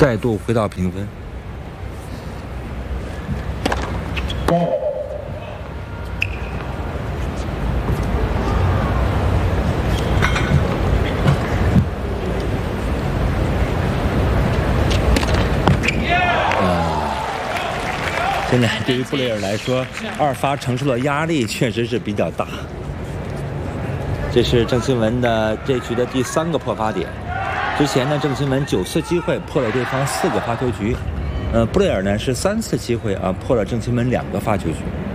再度回到平分。现在对于布雷尔来说，2发承受的压力确实是比较大。这是郑钦文的这局的第3个破发点。之前呢，郑钦文9次机会破了对方4个发球局，布雷尔呢是3次机会破了郑钦文2个发球局。